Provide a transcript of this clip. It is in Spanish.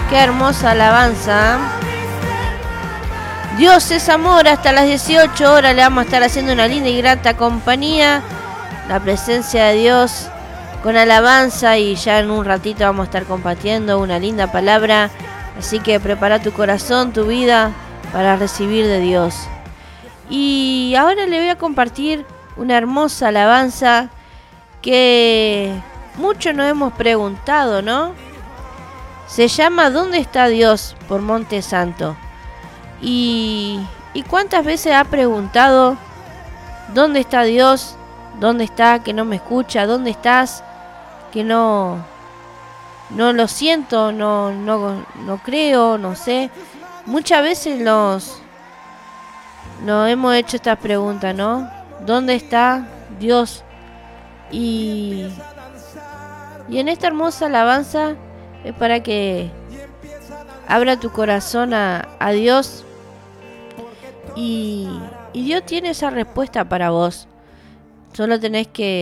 Qué hermosa alabanza. Dios es amor. Hasta las 18 horas le vamos a estar haciendo una linda y grata compañía. La presencia de Dios con alabanza, y ya en un ratito vamos a estar compartiendo una linda palabra. Así que prepara tu corazón, tu vida para recibir de Dios. Y ahora le voy a compartir una hermosa alabanza que muchos nos hemos preguntado, ¿no? Se llama ¿Dónde está Dios? Por Monte Santo. ¿Y cuántas veces ha preguntado ¿dónde está Dios? ¿Dónde está? Que no me escucha. ¿Dónde estás? Que no lo siento, no creo, no sé. Muchas veces nos hemos hecho estas preguntas, ¿no? ¿Dónde está Dios? Y en esta hermosa alabanza es para que abra tu corazón a Dios, y Dios tiene esa respuesta para vos. Solo tenés que